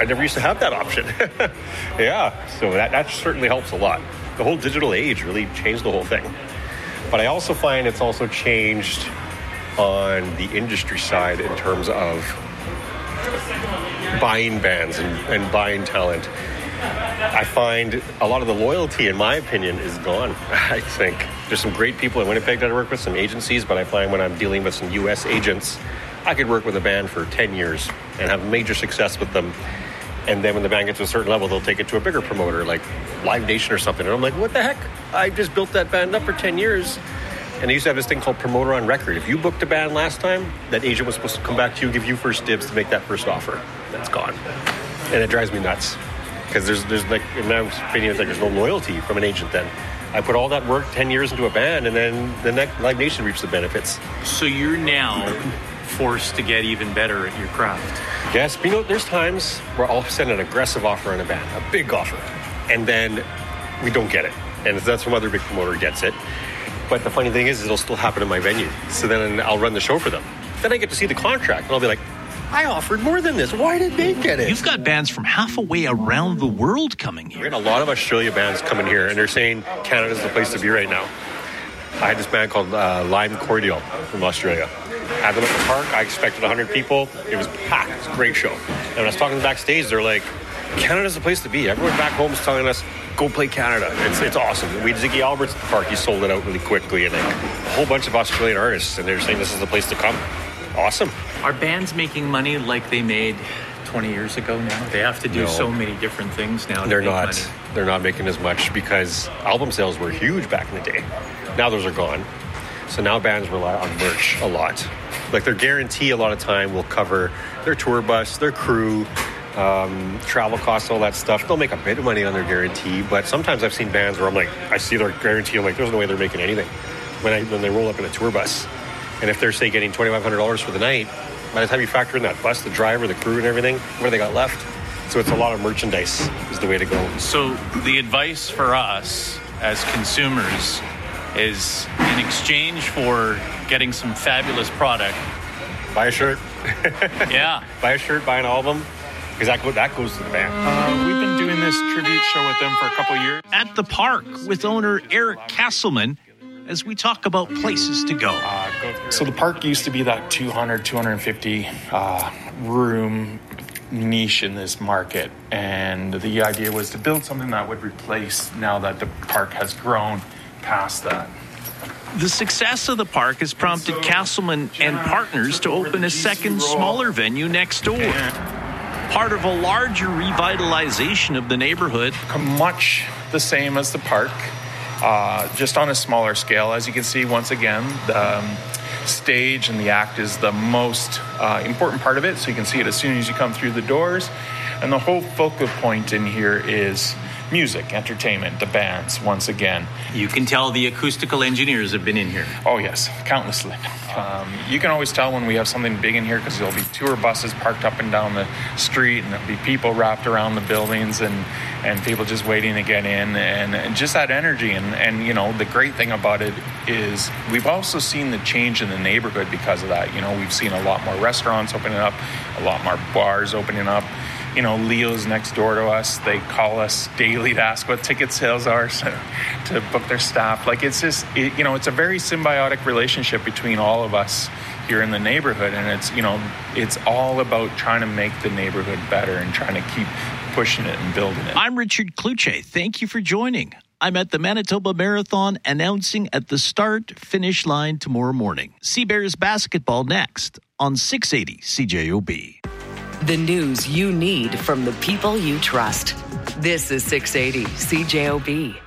I never used to have that option. Yeah, so that certainly helps a lot. The whole digital age really changed the whole thing. But I also find it's also changed on the industry side in terms of buying bands and buying talent. I find a lot of the loyalty, in my opinion, is gone. I think there's some great people in Winnipeg that I work with, some agencies, but I find when I'm dealing with some U.S. agents, I could work with a band for 10 years and have major success with them. And then when the band gets to a certain level, they'll take it to a bigger promoter, like Live Nation or something. And I'm like, what the heck? I just built that band up for 10 years. And they used to have this thing called promoter on record. If you booked a band last time, that agent was supposed to come back to you, give you first dibs to make that first offer. That's gone. And it drives me nuts. Because there's like, in my opinion, it's like there's no loyalty from an agent then. I put all that work, 10 years into a band, and then the next Live Nation reaps the benefits. So you're now forced to get even better at your craft. Yes, but there's times where I'll send an aggressive offer on a band, a big offer, and then we don't get it. And that's some other big promoter gets it. But the funny thing is, it'll still happen in my venue. So then I'll run the show for them. Then I get to see the contract, and I'll be like, I offered more than this. Why did they get it? You've got bands from half a way around the world coming here. We got a lot of Australia bands coming here, and they're saying Canada's the place to be right now. I had this band called Lime Cordial from Australia. Had them at the park. I expected 100 people. It was packed. It was a great show. And when I was talking to them backstage, they're like, Canada's the place to be. Everyone back home is telling us, go play Canada. It's awesome. We had Ziggy Alberts at the park. He sold it out really quickly. And like, a whole bunch of Australian artists. And they're saying this is the place to come. Awesome. Are bands making money like they made 20 years ago now? They have to do so many different things now. They're not. Money. They're not making as much because album sales were huge back in the day. Now those are gone. So now bands rely on merch a lot. Like their guarantee a lot of time will cover their tour bus, their crew, travel costs, all that stuff. They'll make a bit of money on their guarantee, but sometimes I've seen bands where I'm like, I see their guarantee, I'm like, there's no way they're making anything when they roll up in a tour bus. And if they're, say, getting $2,500 for the night, by the time you factor in that bus, the driver, the crew and everything, what do they got left? So it's a lot of merchandise is the way to go. So the advice for us as consumers is in exchange for getting some fabulous product, buy a shirt. Yeah. Buy a shirt, buy an album, because that goes to the band. We've been doing this tribute show with them for a couple of years. At the park with owner Eric Castleman as we talk about places to go. So the park used to be that 200, 250 room niche in this market. And the idea was to build something that would replace now that the park has grown past that. The success of the park has prompted Castleman and partners to open a second, smaller venue next door. Part of a larger revitalization of the neighborhood. Much the same as the park, just on a smaller scale. As you can see, once again, the stage and the act is the most important part of it. So you can see it as soon as you come through the doors. And the whole focal point in here is music, entertainment, the bands, once again. You can tell the acoustical engineers have been in here. Oh, yes, countlessly. You can always tell when we have something big in here because there'll be tour buses parked up and down the street, and there'll be people wrapped around the buildings and people just waiting to get in, and just that energy. And, you know, the great thing about it is we've also seen the change in the neighborhood because of that. You know, we've seen a lot more restaurants opening up, a lot more bars opening up. You know, Leo's next door to us. They call us daily to ask what ticket sales are to book their staff. Like, it's just, you know, it's a very symbiotic relationship between all of us here in the neighborhood. And it's, you know, it's all about trying to make the neighborhood better and trying to keep pushing it and building it. I'm Richard Kluche. Thank you for joining. I'm at the Manitoba Marathon announcing at the start-finish line tomorrow morning. Seabears basketball next on 680 CJOB. The news you need from the people you trust. This is 680 CJOB.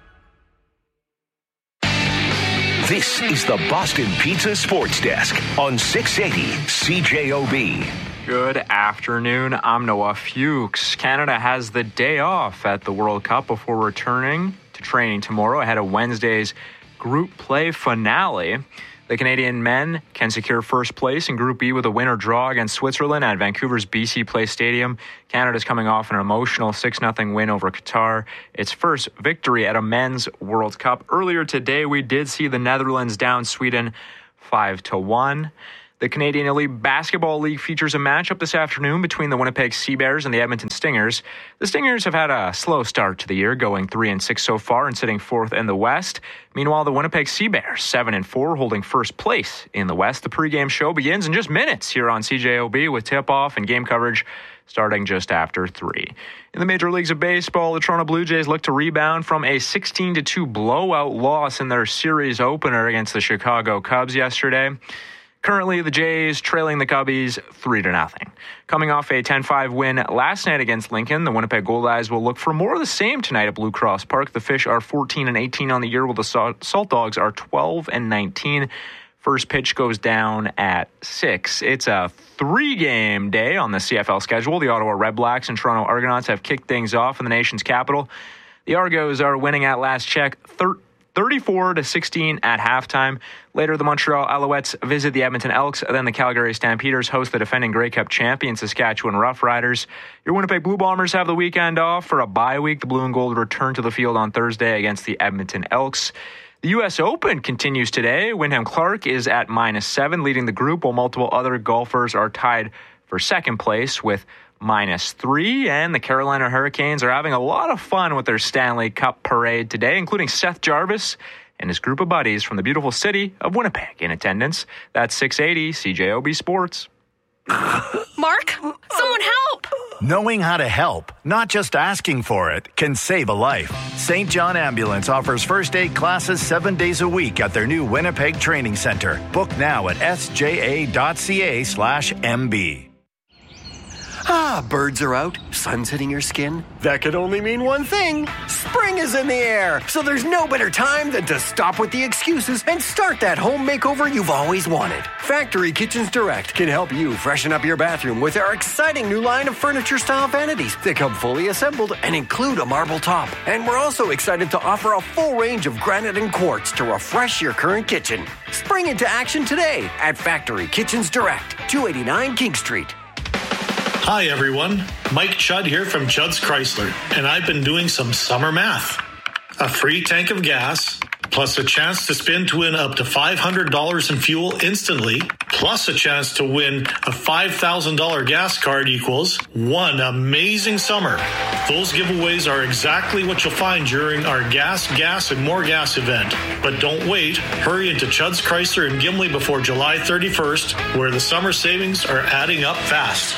This is the Boston Pizza Sports Desk on 680 CJOB. Good afternoon. I'm Noah Fuchs. Canada has the day off at the World Cup before returning to training tomorrow ahead of Wednesday's group play finale. The Canadian men can secure first place in Group B with a win or draw against Switzerland at Vancouver's BC Place Stadium. Canada's coming off an emotional 6-0 win over Qatar, its first victory at a men's World Cup. Earlier today, we did see the Netherlands down Sweden 5-1. The Canadian Elite Basketball League features a matchup this afternoon between the Winnipeg Sea Bears and the Edmonton Stingers. The Stingers have had a slow start to the year, going 3-6 so far and sitting fourth in the West. Meanwhile, the Winnipeg Sea Bears, 7-4, holding first place in the West. The pregame show begins in just minutes here on CJOB with tip-off and game coverage starting just after 3. In the major leagues of baseball, the Toronto Blue Jays look to rebound from a 16-2 blowout loss in their series opener against the Chicago Cubs yesterday. Currently, the Jays trailing the Cubbies 3-0. Coming off a 10-5 win last night against Lincoln, the Winnipeg Goldeyes will look for more of the same tonight at Blue Cross Park. The Fish are 14-18 on the year, while the Salt Dogs are 12-19. First pitch goes down at 6. It's a 3-game day on the CFL schedule. The Ottawa Redblacks and Toronto Argonauts have kicked things off in the nation's capital. The Argos are winning at last check 34-16 at halftime. Later, the Montreal Alouettes visit the Edmonton Elks. Then the Calgary Stampeders host the defending Grey Cup champion Saskatchewan Roughriders. Your Winnipeg Blue Bombers have the weekend off for a bye week. The Blue and Gold return to the field on Thursday against the Edmonton Elks. The U.S. Open continues today. Wyndham Clark is at -7, leading the group, while multiple other golfers are tied for second place with -3. And the Carolina Hurricanes are having a lot of fun with their Stanley Cup parade today, including Seth Jarvis and his group of buddies from the beautiful city of Winnipeg in attendance. That's 680 CJOB Sports. Mark, someone help! Knowing how to help, not just asking for it, can save a life. St. John Ambulance offers first aid classes 7 days a week at their new Winnipeg Training Center. Book now at sja.ca/MB. Ah, birds are out, sun's hitting your skin. That could only mean one thing. Spring is in the air, so there's no better time than to stop with the excuses and start that home makeover you've always wanted. Factory Kitchens Direct can help you freshen up your bathroom with our exciting new line of furniture-style vanities that come fully assembled and include a marble top. And we're also excited to offer a full range of granite and quartz to refresh your current kitchen. Spring into action today at Factory Kitchens Direct, 289 King Street. Hi everyone, Mike Chudd here from Chudd's Chrysler, and I've been doing some summer math. A free tank of gas, plus a chance to spin to win up to $500 in fuel instantly, plus a chance to win a $5,000 gas card equals one amazing summer. Those giveaways are exactly what you'll find during our Gas, and More Gas event. But don't wait, hurry into Chudd's Chrysler in Gimli before July 31st, where the summer savings are adding up fast.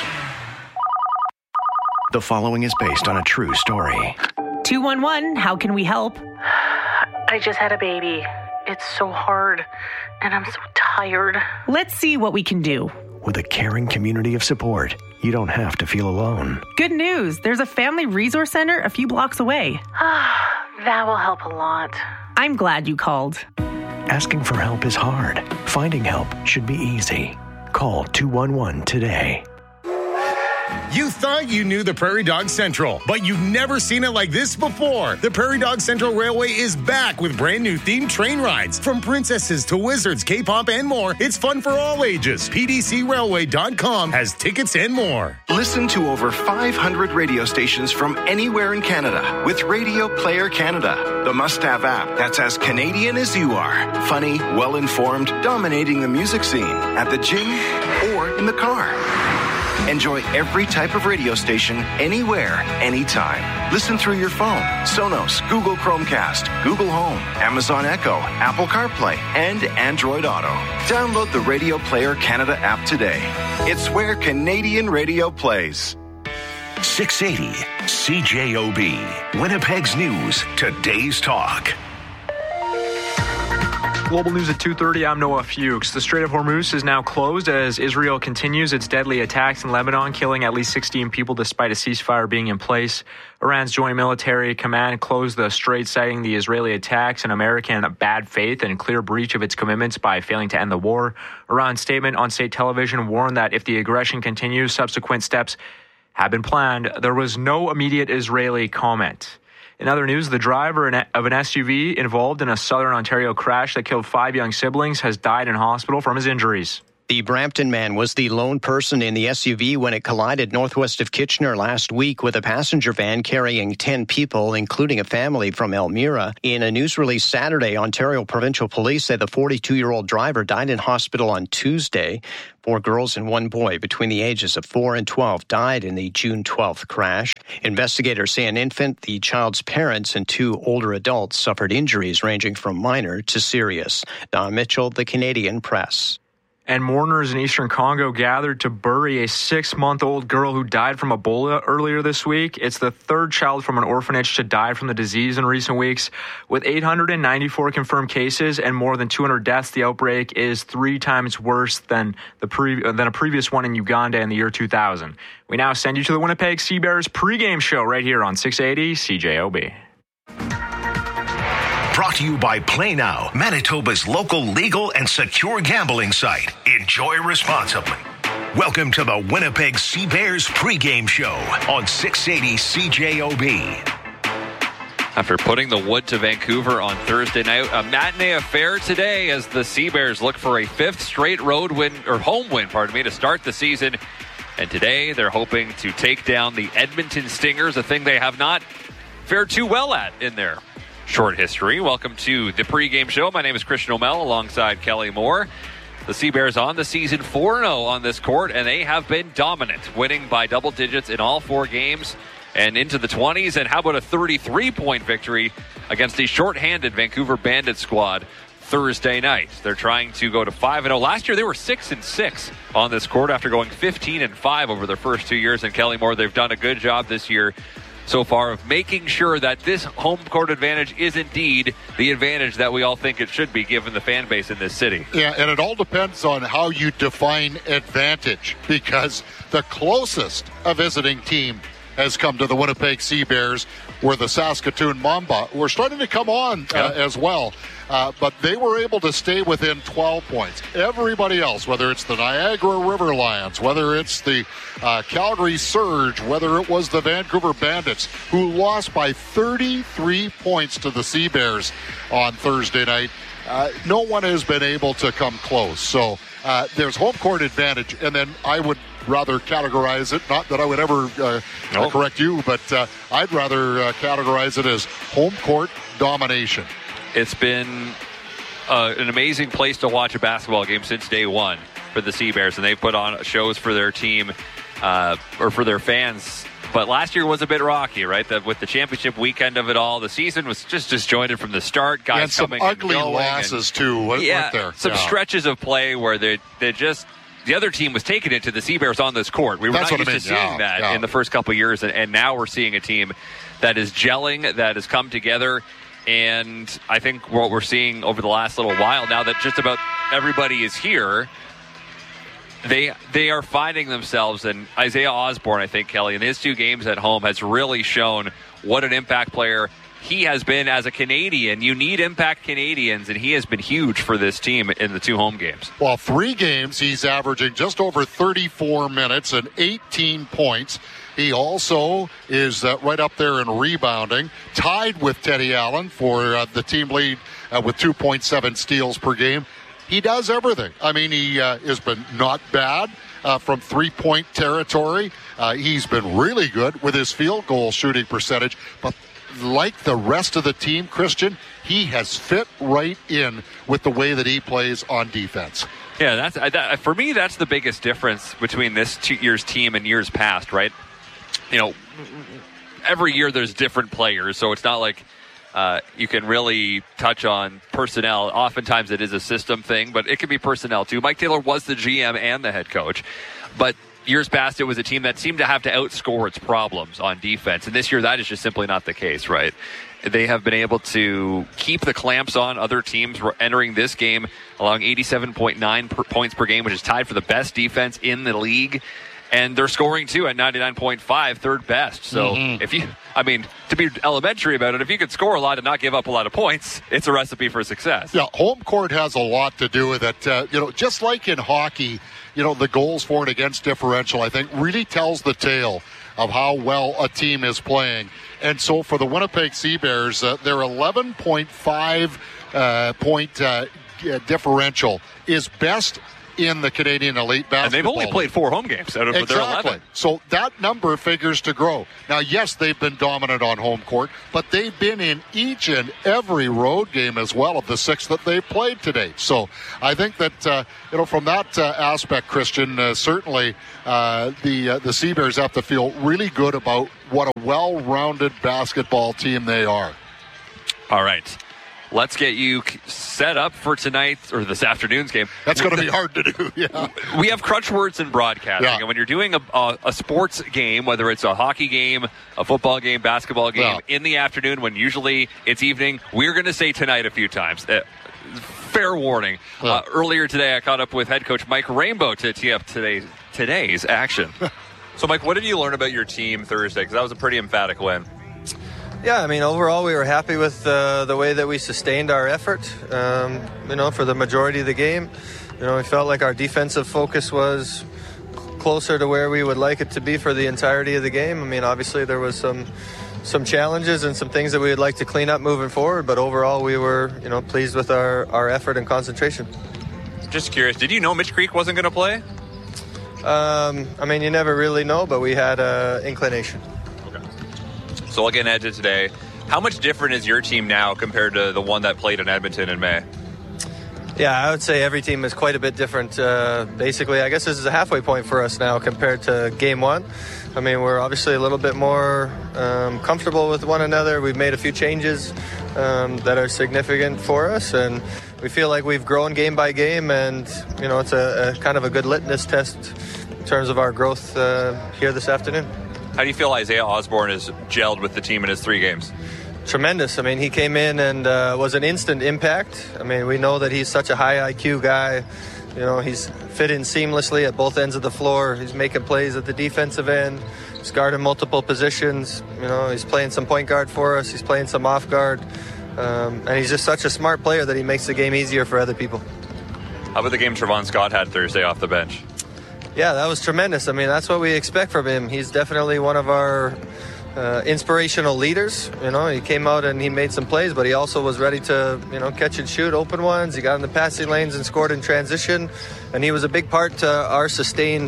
The following is based on a true story. 211, how can we help? I just had a baby. It's so hard, and I'm so tired. Let's see what we can do. With a caring community of support, you don't have to feel alone. Good news. There's a family resource center a few blocks away. That will help a lot. I'm glad you called. Asking for help is hard. Finding help should be easy. Call 211 today. You thought you knew the Prairie Dog Central, but you've never seen it like this before. The Prairie Dog Central Railway is back with brand new themed train rides. From princesses to wizards, K-pop, and more, it's fun for all ages. PDCRailway.com has tickets and more. Listen to over 500 radio stations from anywhere in Canada with Radio Player Canada, the must-have app that's as Canadian as you are. Funny, well-informed, dominating the music scene at the gym or in the car. Enjoy every type of radio station, anywhere, anytime. Listen through your phone, Sonos, Google Chromecast, Google Home, Amazon Echo, Apple CarPlay, and Android Auto. Download the Radio Player Canada app today. It's where Canadian radio plays. 680 CJOB, Winnipeg's News, today's talk. Global News at 2:30. I'm Noah Fuchs. The Strait of Hormuz is now closed as Israel continues its deadly attacks in Lebanon, killing at least 16 people despite a ceasefire being in place. Iran's Joint Military Command closed the strait, citing the Israeli attacks an American bad faith and clear breach of its commitments by failing to end the war. Iran's statement on state television warned that if the aggression continues, subsequent steps have been planned. There was no immediate Israeli comment. In other news, the driver of an SUV involved in a southern Ontario crash that killed 5 young siblings has died in hospital from his injuries. The Brampton man was the lone person in the SUV when it collided northwest of Kitchener last week with a passenger van carrying 10 people, including a family from Elmira. In a news release Saturday, Ontario Provincial Police say the 42-year-old driver died in hospital on Tuesday. 4 girls and 1 boy between the ages of 4 and 12 died in the June 12th crash. Investigators say an infant, the child's parents, and 2 older adults suffered injuries ranging from minor to serious. Don Mitchell, The Canadian Press. And mourners in eastern Congo gathered to bury a 6-month-old girl who died from Ebola earlier this week. It's the 3rd child from an orphanage to die from the disease in recent weeks. With 894 confirmed cases and more than 200 deaths, the outbreak is 3 times worse than a previous one in Uganda in the year 2000. We now send you to the Winnipeg Sea Bears pregame show right here on 680 CJOB. Brought to you by Play Now, Manitoba's local legal and secure gambling site. Enjoy responsibly. Welcome to the Winnipeg Sea Bears pregame show on 680 CJOB. After putting the wood to Vancouver on Thursday night, a matinee affair today as the Sea Bears look for a 5th straight home win, to start the season. And today they're hoping to take down the Edmonton Stingers, a thing they have not fared too well at in their short history. Welcome to the pregame show. My name is Christian O'Mell alongside Kelly Moore. The Sea Bears on the season 4-0 on this court, and they have been dominant, winning by double digits in all 4 games and into the 20s. And how about a 33-point victory against the shorthanded Vancouver Bandit squad Thursday night? They're trying to go to 5-0. Last year they were 6-6 on this court after going 15-5 over their first 2 years. And Kelly Moore, they've done a good job this year so far of making sure that this home court advantage is indeed the advantage that we all think it should be given the fan base in this city. Yeah, and it all depends on how you define advantage, because the closest a visiting team has come to the Winnipeg Sea Bears were the Saskatoon Mamba, who are starting to come on as well. But they were able to stay within 12 points. Everybody else, whether it's the Niagara River Lions, whether it's the Calgary Surge, whether it was the Vancouver Bandits, who lost by 33 points to the Sea Bears on Thursday night, no one has been able to come close. So there's home court advantage, and then I would rather categorize it, not that I would ever correct you, but I'd rather categorize it as home court domination. It's been an amazing place to watch a basketball game since day one for the Sea Bears, and they've put on shows for their team or for their fans. But last year was a bit rocky, right? With the championship weekend of it all, the season was just disjointed from the start. Guys and some coming ugly and going, losses too. Weren't there? Some stretches of play where they just. The other team was taking it to the Sea Bears on this court. We were not used to seeing that in the first couple of years, and now we're seeing a team that is gelling, that has come together. And I think what we're seeing over the last little while, now that just about everybody is here, they are finding themselves. And Isaiah Osborne, I think, Kelly, in his 2 games at home has really shown what an impact player he has been as a Canadian. You need impact Canadians, and he has been huge for this team in the 2 home games. Well, 3 games, he's averaging just over 34 minutes and 18 points. He also is right up there in rebounding, tied with Teddy Allen for the team lead with 2.7 steals per game. He does everything. I mean, he has been not bad from 3-point territory. He's been really good with his field goal shooting percentage, but like the rest of the team, Christian, he has fit right in with the way that he plays on defense. Yeah, for me, that's the biggest difference between this year's team and years past, right? You know, every year there's different players, so it's not like you can really touch on personnel. Oftentimes it is a system thing, but it can be personnel too. Mike Taylor was the GM and the head coach, but years past, it was a team that seemed to have to outscore its problems on defense. And this year, that is just simply not the case, right? They have been able to keep the clamps on other teams. We're entering this game allowing 87.9 points per game, which is tied for the best defense in the league. And they're scoring, too, at 99.5, third best. So, to be elementary about it, if you could score a lot and not give up a lot of points, it's a recipe for success. Yeah, home court has a lot to do with it. Just like in hockey, the goals for and against differential, I think, really tells the tale of how well a team is playing. And so for the Winnipeg Sea Bears, their 11.5 point differential is best in the Canadian Elite Basketball. And they've only played 4 home games out of their 11. So that number figures to grow. Now, yes, they've been dominant on home court, but they've been in each and every road game as well of the 6 that they've played today. So I think that, from that aspect, Christian, certainly the Seabears have to feel really good about what a well-rounded basketball team they are. All right. Let's get you set up for tonight or this afternoon's game. That's going to be hard to do, yeah. We have crunch words in broadcasting, and when you're doing a sports game, whether it's a hockey game, a football game, basketball game, in the afternoon when usually it's evening, we're going to say tonight a few times. Fair warning. Earlier today, I caught up with head coach Mike Rainbow to tee up today's action. So, Mike, what did you learn about your team Thursday? Because that was a pretty emphatic win. Yeah, I mean, overall, we were happy with the way that we sustained our effort, for the majority of the game. We felt like our defensive focus was closer to where we would like it to be for the entirety of the game. I mean, obviously, there was some challenges and some things that we would like to clean up moving forward, but overall, we were, pleased with our effort and concentration. Just curious, did you know Mitch Creek wasn't going to play? I mean, you never really know, but we had an inclination. So looking ahead to today, how much different is your team now compared to the one that played in Edmonton in May? Yeah, I would say every team is quite a bit different. Basically, I guess this is a halfway point for us now compared to game one. I mean, we're obviously a little bit more comfortable with one another. We've made a few changes that are significant for us, and we feel like we've grown game by game, and, it's a kind of a good litmus test in terms of our growth here this afternoon. How do you feel Isaiah Osborne has gelled with the team in his 3 games? Tremendous. I mean, he came in and was an instant impact. I mean, we know that he's such a high IQ guy. He's fit in seamlessly at both ends of the floor. He's making plays at the defensive end. He's guarding multiple positions. He's playing some point guard for us. He's playing some off guard. And he's just such a smart player that he makes the game easier for other people. How about the game Trevon Scott had Thursday off the bench? Yeah, that was tremendous. I mean, that's what we expect from him. He's definitely one of our inspirational leaders. He came out and he made some plays, but he also was ready to, catch and shoot open ones. He got in the passing lanes and scored in transition. And he was a big part to our sustained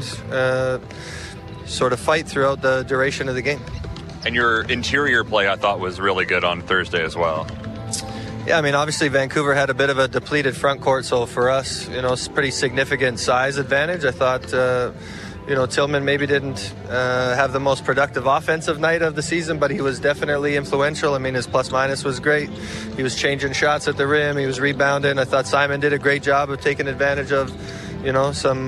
sort of fight throughout the duration of the game. And your interior play, I thought, was really good on Thursday as well. Yeah, I mean, obviously Vancouver had a bit of a depleted front court, so for us, it's a pretty significant size advantage. I thought, Tillman maybe didn't have the most productive offensive night of the season, but he was definitely influential. I mean, his plus-minus was great. He was changing shots at the rim. He was rebounding. I thought Simon did a great job of taking advantage of, some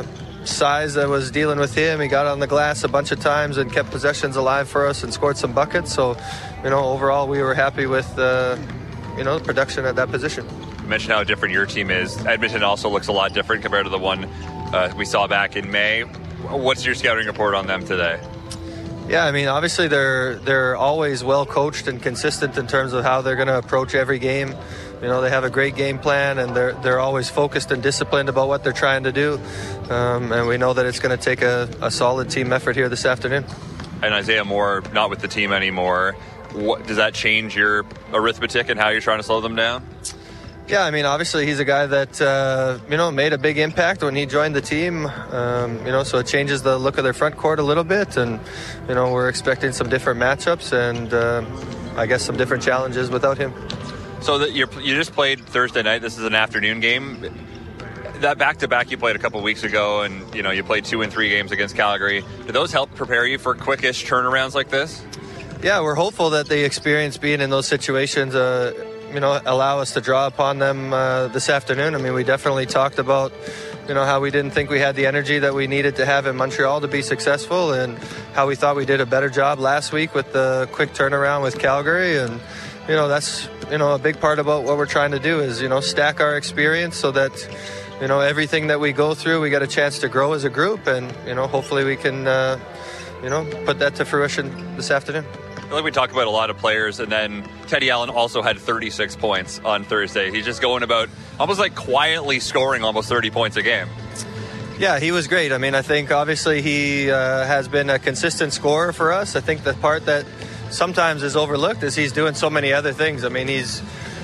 size that was dealing with him. He got on the glass a bunch of times and kept possessions alive for us and scored some buckets. So, overall, we were happy with production at that position. You mentioned how different your team is. Edmonton also looks a lot different compared to the one we saw back in May. What's your scouting report on them today? Yeah, I mean, obviously they're always well coached and consistent in terms of how they're going to approach every game. They have a great game plan, and they're always focused and disciplined about what they're trying to do. And we know that it's going to take a solid team effort here this afternoon. And Isaiah Moore not with the team anymore. Does that change your arithmetic and how you're trying to slow them down? Yeah, I mean, obviously he's a guy that, made a big impact when he joined the team, so it changes the look of their front court a little bit, and, we're expecting some different matchups and I guess some different challenges without him. So you just played Thursday night. This is an afternoon game. That back-to-back you played a couple weeks ago, and, you played 2 and 3 games against Calgary. Do those help prepare you for quickish turnarounds like this? Yeah, we're hopeful that the experience being in those situations, allow us to draw upon them this afternoon. I mean, we definitely talked about, how we didn't think we had the energy that we needed to have in Montreal to be successful, and how we thought we did a better job last week with the quick turnaround with Calgary. And, that's, a big part about what we're trying to do is, stack our experience so that, everything that we go through, we get a chance to grow as a group, and, hopefully we can, put that to fruition this afternoon. I feel like we talk about a lot of players, and then Teddy Allen also had 36 points on Thursday. He's just going about almost like quietly scoring almost 30 points a game. Yeah, he was great. I mean, I think obviously he has been a consistent scorer for us. I think the part that sometimes is overlooked is he's doing so many other things. I mean, he's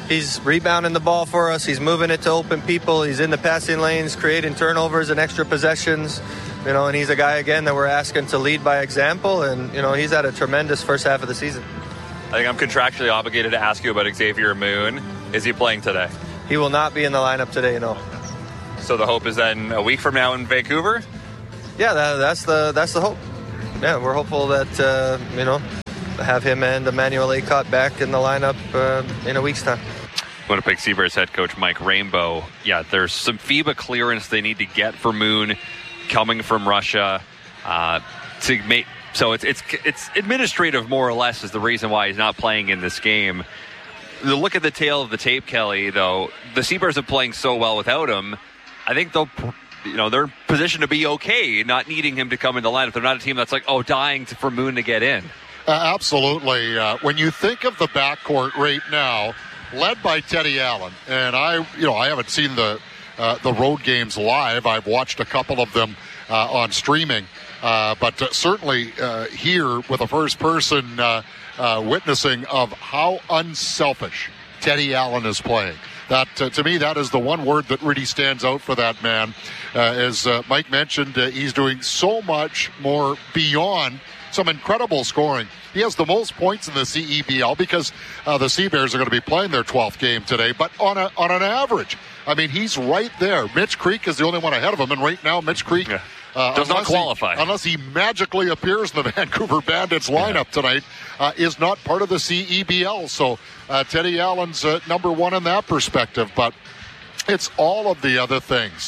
He's rebounding the ball for us. He's moving it to open people. He's in the passing lanes, creating turnovers and extra possessions. And he's a guy, again, that we're asking to lead by example. And, he's had a tremendous first half of the season. I think I'm contractually obligated to ask you about Xavier Moon. Is he playing today? He will not be in the lineup today, no. So the hope is then a week from now in Vancouver? Yeah, that's the hope. Yeah, we're hopeful that, have him and Emmanuel Acott back in the lineup in a week's time. Winnipeg Seabears head coach Mike Rainbow. Yeah, there's some FIBA clearance they need to get for Moon coming from Russia to make. So it's administrative, more or less, is the reason why he's not playing in this game. The look at the tail of the tape, Kelly, though, the Seabears are playing so well without him. I think they're positioned to be okay, not needing him to come in the lineup. They're not a team that's like, dying for Moon to get in. Absolutely. When you think of the backcourt right now, led by Teddy Allen, and I haven't seen the road games live. I've watched a couple of them on streaming, but certainly here with a first-person witnessing of how unselfish Teddy Allen is playing. That to me, that is the one word that really stands out for that man. As Mike mentioned, he's doing so much more beyond some incredible scoring. He has the most points in the CEBL because the Seabears are going to be playing their 12th game today. But on an average, I mean, he's right there. Mitch Creek is the only one ahead of him, and right now Mitch Creek does not qualify unless he magically appears in the Vancouver Bandits lineup tonight. Is not part of the CEBL. So Teddy Allen's number one in that perspective, but it's all of the other things.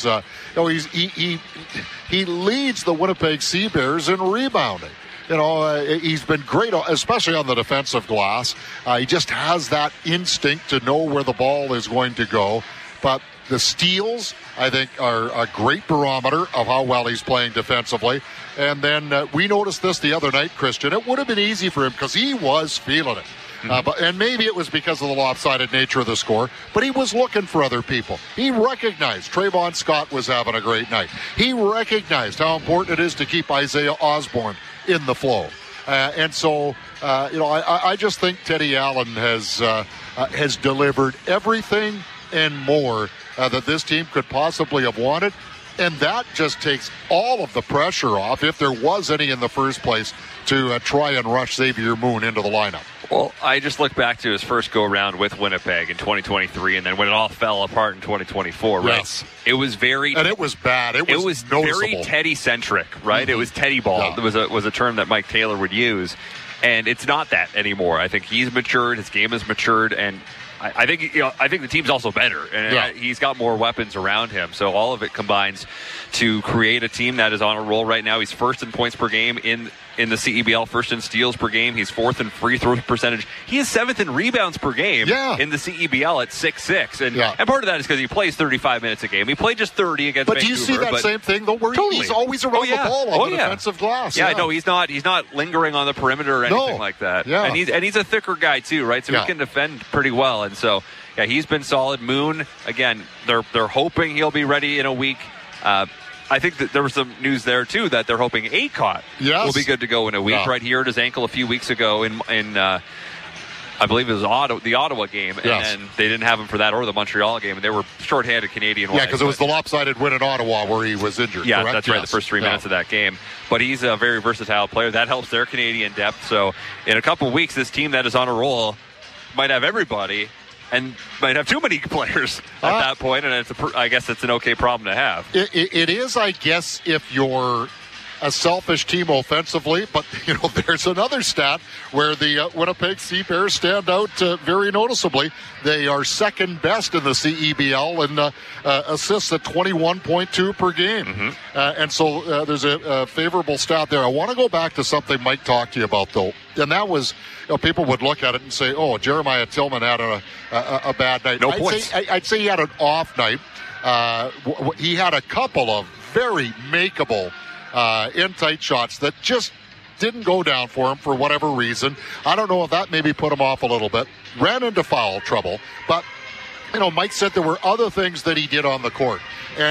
He leads the Winnipeg Seabears in rebounding. He's been great, especially on the defensive glass. He just has that instinct to know where the ball is going to go. But the steals, I think, are a great barometer of how well he's playing defensively. And then we noticed this the other night, Christian. It would have been easy for him because he was feeling it. And maybe it was because of the lopsided nature of the score, but he was looking for other people. He recognized Trayvon Scott was having a great night. He recognized how important it is to keep Isaiah Osborne in the flow. And so, I just think Teddy Allen has delivered everything and more that this team could possibly have wanted. And that just takes all of the pressure off, if there was any in the first place, to try and rush Xavier Moon into the lineup. Well, I just look back to his first go-around with Winnipeg in 2023, and then when it all fell apart in 2024, right? Yes. It was very... And it was bad. It was very Teddy-centric, right? Mm-hmm. It was Teddy ball. Yeah. It was a term that Mike Taylor would use, and it's not that anymore. I think he's matured, his game has matured, and I think the team's also better, and he's got more weapons around him. So all of it combines to create a team that is on a roll right now. He's first in points per game in the CEBL, first in steals per game. He's fourth in free throw percentage. He is seventh in rebounds per game in the CEBL at 6'6". And part of that is because he plays 35 minutes a game. He played just 30 against Vancouver. But do you see that same thing, though, where he's always around the ball on the defensive glass? Yeah, no, he's not lingering on the perimeter or anything like that. Yeah. And he's a thicker guy, too, right? So he can defend pretty well. And so, he's been solid. Moon, again, they're hoping he'll be ready in a week. I think that there was some news there, too, that they're hoping Acott will be good to go in a week. Right, he hurt his ankle a few weeks ago in I believe it was the Ottawa game, and they didn't have him for that or the Montreal game, and they were shorthanded Canadian-wise. Yeah, because it was the lopsided win in Ottawa where he was injured, Yeah, correct? That's right, the first 3 minutes of that game. But he's a very versatile player. That helps their Canadian depth. So in a couple of weeks, this team that is on a roll might have everybody and might have too many players at that point, and I guess it's an okay problem to have. It is, I guess, if you're a selfish team offensively, but there's another stat where the Winnipeg Seabears stand out very noticeably. They are second best in the CEBL in assists at 21.2 per game. Mm-hmm. And so there's a favorable stat there. I want to go back to something Mike talked to you about, though, and that was people would look at it and say, oh, Jeremiah Tillman had a bad night. No points. I'd say he had an off night. He had a couple of very makeable in-tight shots that just didn't go down for him for whatever reason. I don't know if that maybe put him off a little bit. Ran into foul trouble. But, Mike said there were other things that he did on the court. And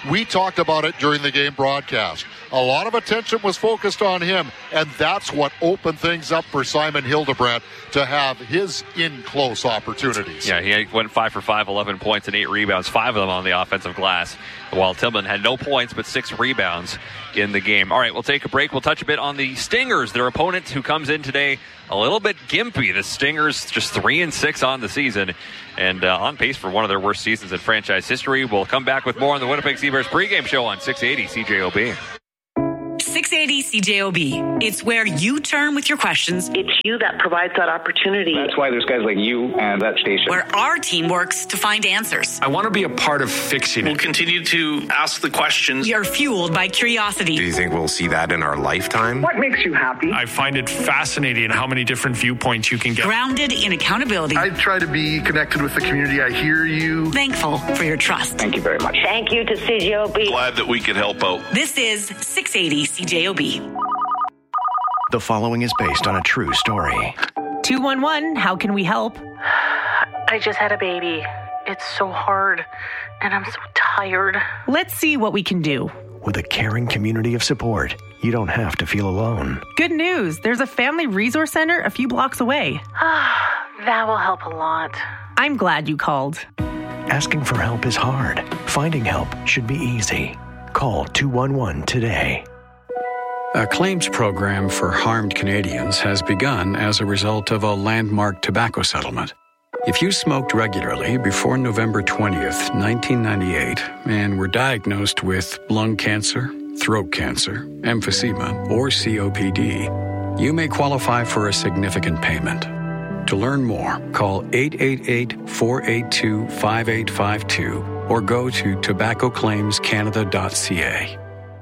We talked about it during the game broadcast. A lot of attention was focused on him, and that's what opened things up for Simon Hildebrandt to have his in-close opportunities. Yeah, he went 5 for 5, 11 points and 8 rebounds, 5 of them on the offensive glass, while Tillman had no points but 6 rebounds in the game. All right, we'll take a break. We'll touch a bit on the Stingers, their opponent who comes in today a little bit gimpy. The Stingers just 3-6 on the season and on pace for one of their worst seasons in franchise history. We'll come back with more on the Winnipeg Seabears pregame show on 680 CJOB. 680 CJOB. It's where you turn with your questions. It's you that provides that opportunity. That's why there's guys like you and that station. Where our team works to find answers. I want to be a part of fixing it. We'll continue to ask the questions. You're fueled by curiosity. Do you think we'll see that in our lifetime? What makes you happy? I find it fascinating how many different viewpoints you can get. Grounded in accountability. I try to be connected with the community. I hear you. Thankful for your trust. Thank you very much. Thank you to CJOB. Glad that we could help out. This is 680 CJOB. The following is based on a true story. 211, how can we help? I just had a baby. It's so hard, and I'm so tired. Let's see what we can do. With a caring community of support, you don't have to feel alone. Good news, there's a family resource center a few blocks away. That will help a lot. I'm glad you called. Asking for help is hard. Finding help should be easy. Call 211 today. A claims program for harmed Canadians has begun as a result of a landmark tobacco settlement. If you smoked regularly before November 20th, 1998, and were diagnosed with lung cancer, throat cancer, emphysema, or COPD, you may qualify for a significant payment. To learn more, call 888-482-5852 or go to tobaccoclaimscanada.ca.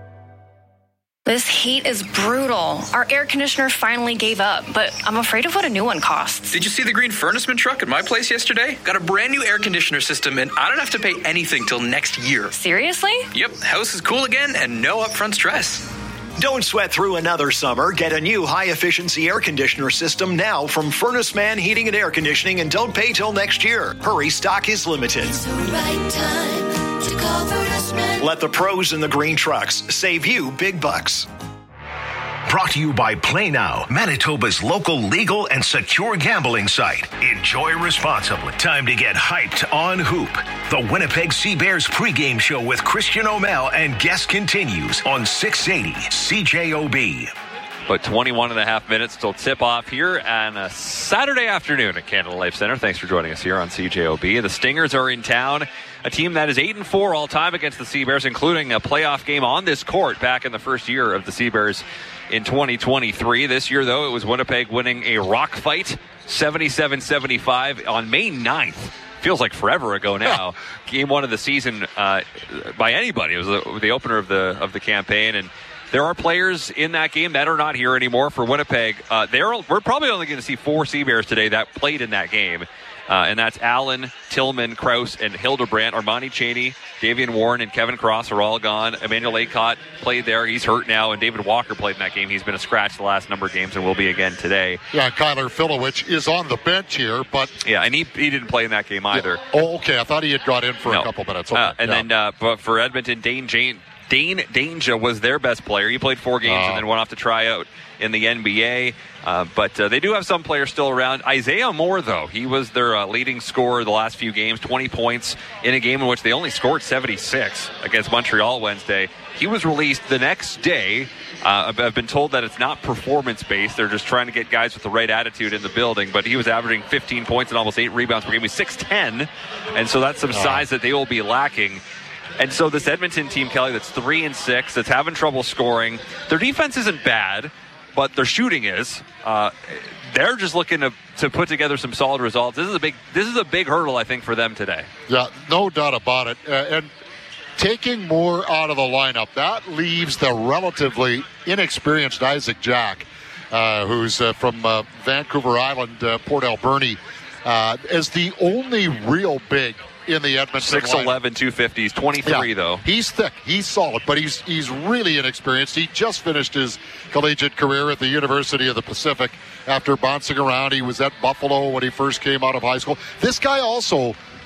This heat is brutal. Our air conditioner finally gave up, but I'm afraid of what a new one costs. Did you see the green furnaceman truck at my place yesterday? Got a brand new air conditioner system, and I don't have to pay anything till next year. Seriously? Yep, house is cool again and no upfront stress. Don't sweat through another summer. Get a new high-efficiency air conditioner system now from Furnace Man Heating and Air Conditioning, and don't pay till next year. Hurry, stock is limited. It's the right time to call Furnace Man. Let the pros in the green trucks save you big bucks. Brought to you by Play Now, Manitoba's local legal and secure gambling site. Enjoy responsibly. Time to get hyped on Hoop. The Winnipeg Seabears pregame show with Christian O'Mell and guest continues on 680 CJOB. But 21 and a half minutes till tip-off here on a Saturday afternoon at Canada Life Center. Thanks for joining us here on CJOB. The Stingers are in town, a team that is 8-4 all-time against the Seabears, including a playoff game on this court back in the first year of the Seabears in 2023. This year, though, it was Winnipeg winning a rock fight, 77-75 on May 9th. Feels like forever ago now. Game one of the season by anybody. It was the opener of the campaign, and there are players in that game that are not here anymore for Winnipeg. We're probably only going to see 4 Seabears today that played in that game. And that's Allen, Tillman, Krause, and Hildebrandt. Armani Chaney, Davian Warren, and Kevin Cross are all gone. Emmanuel Aycott played there. He's hurt now. And David Walker played in that game. He's been a scratch the last number of games and will be again today. Yeah, Kyler Filowich is on the bench here, but... Yeah, and he didn't play in that game either. Yeah. Oh, okay. I thought he had got in for a couple minutes. Okay. But for Edmonton, Dane Danger was their best player. He played 4 games and then went off to try out in the NBA. But they do have some players still around. Isaiah Moore, though, he was their leading scorer the last few games, 20 points in a game in which they only scored 76 against Montreal Wednesday. He was released the next day. I've been told that it's not performance-based. They're just trying to get guys with the right attitude in the building. But he was averaging 15 points and almost 8 rebounds per game. He's 6'10", and so that's some size that they will be lacking. And so this Edmonton team, Kelly, that's 3-6, that's having trouble scoring. Their defense isn't bad, but their shooting is. They're just looking to put together some solid results. This is a big hurdle, I think, for them today. Yeah, no doubt about it. And taking Moore out of the lineup, that leaves the relatively inexperienced Isaac Jack, who's from Vancouver Island, Port Alberni, as the only real big in the Edmonton 6'11", 250. He's 23, though. He's thick. He's solid, but he's really inexperienced. He just finished his collegiate career at the University of the Pacific after bouncing around. He was at Buffalo when he first came out of high school. This guy also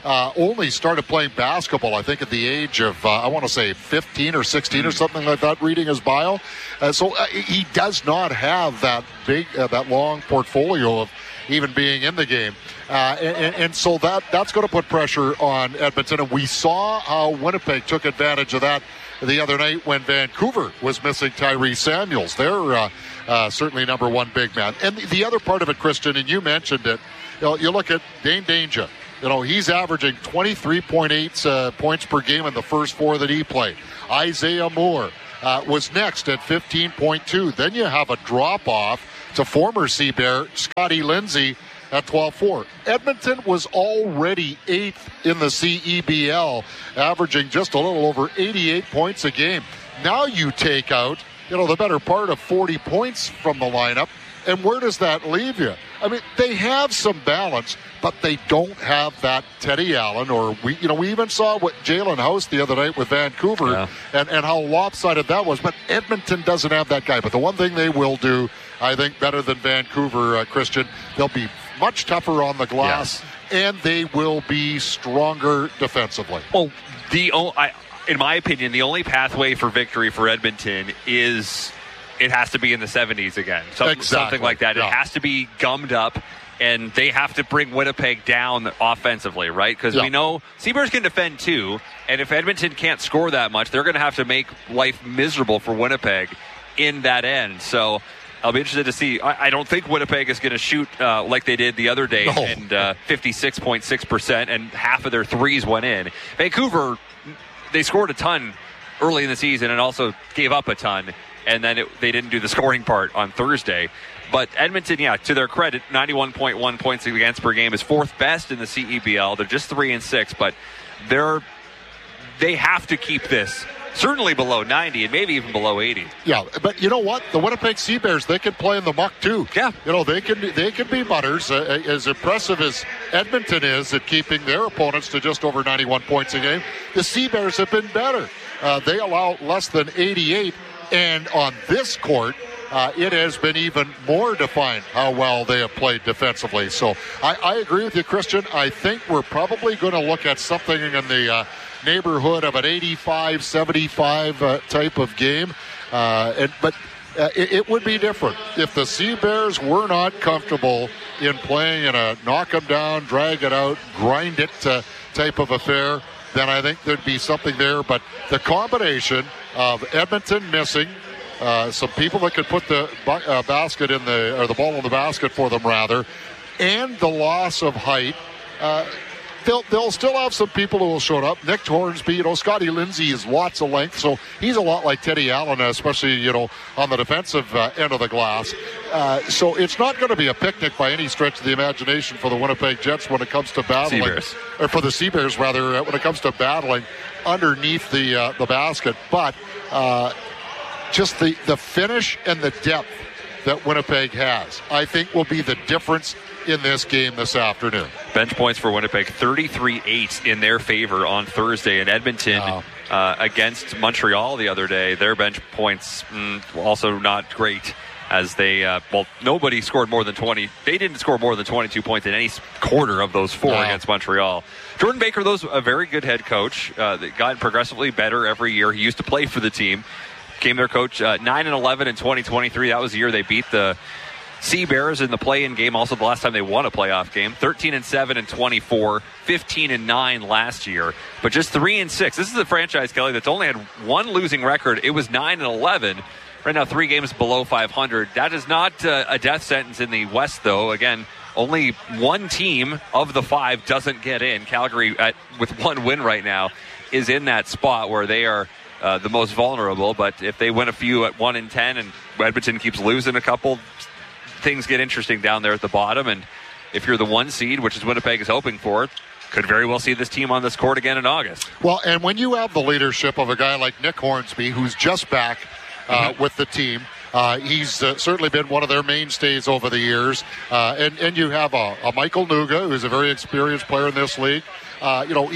only started playing basketball, I think, at the age of, I want to say 15 or 16 or something like that, reading his bio. So he does not have that big, that long portfolio of even being in the game. And so that's going to put pressure on Edmonton. And we saw how Winnipeg took advantage of that the other night when Vancouver was missing Tyrese Samuels. They're certainly number one big man. And the other part of it, Christian, and you mentioned it, you look at Dane Danger. He's averaging 23.8 points per game in the first four that he played. Isaiah Moore was next at 15.2. Then you have a drop-off to former Sea-Bear Scotty Lindsay at 12.4. Edmonton was already 8th in the CEBL, averaging just a little over 88 points a game. Now you take out, the better part of 40 points from the lineup, and where does that leave you? I mean, they have some balance, but they don't have that Teddy Allen, or we even saw what Jalen House the other night with Vancouver, and how lopsided that was. But Edmonton doesn't have that guy. But the one thing they will do, I think, better than Vancouver, Christian, they'll be much tougher on the glass, and they will be stronger defensively. Well, in my opinion, the only pathway for victory for Edmonton is it has to be in the 70s again. Something like that. Yeah. It has to be gummed up, and they have to bring Winnipeg down offensively, right? Because we know Sea-Bears can defend too, and if Edmonton can't score that much, they're going to have to make life miserable for Winnipeg in that end. So I'll be interested to see. I don't think Winnipeg is going to shoot like they did the other day, and 56.6%, and half of their threes went in. Vancouver, they scored a ton early in the season and also gave up a ton, and then they didn't do the scoring part on Thursday. But Edmonton, to their credit, 91.1 points against per game is fourth best in the CEBL. They're just 3-6, but they have to keep this certainly below 90 and maybe even below 80. Yeah, but you know what? The Winnipeg Sea-Bears, they can play in the muck too. Yeah. They can be mutters. As impressive as Edmonton is at keeping their opponents to just over 91 points a game, the Sea-Bears have been better. They allow less than 88, and on this court, it has been even more defined how well they have played defensively. So I agree with you, Christian. I think we're probably going to look at something in the neighborhood of an 85-75 type of game. But it would be different if the Sea-Bears were not comfortable in playing in a knock them down, drag it out, grind it type of affair. Then I think there'd be something there. But the combination of Edmonton missing some people that could put the basket in the ball in the basket for them rather, and the loss of height, they'll still have some people who will show up. Nick Hornsby, Scotty Lindsay is lots of length, so he's a lot like Teddy Allen, especially on the defensive end of the glass. So it's not going to be a picnic by any stretch of the imagination for the Winnipeg Jets when it comes to battling, Sea-Bears. or for the Sea-Bears rather, when it comes to battling underneath the basket. But just the finish and the depth that Winnipeg has, I think, will be the difference in this game this afternoon. Bench points for Winnipeg, 33-8 in their favor on Thursday. And Edmonton against Montreal the other day, their bench points also not great, as they, nobody scored more than 20. They didn't score more than 22 points in any quarter of those four against Montreal. Jordan Baker, a very good head coach, that got progressively better every year. He used to play for the team. Became their coach 9-11 in 2023. That was the year they beat the Sea-Bears in the play-in game. Also, the last time they won a playoff game. 13-7 in 24, 15-9 last year, but just 3-6. This is a franchise, Kelly, that's only had one losing record. It was 9-11. Right now, 3 games below 500. That is not a death sentence in the West, though. Again, only one team of the 5 doesn't get in. Calgary, with one win right now, is in that spot where they are the most vulnerable. But if they win a few at 1-10 and Edmonton keeps losing a couple, things get interesting down there at the bottom. And if you're the 1 seed, which is Winnipeg is hoping for, could very well see this team on this court again in August. Well, and when you have the leadership of a guy like Nick Hornsby, who's just back with the team, he's certainly been one of their mainstays over the years. And you have a Michael Nuga, who's a very experienced player in this league.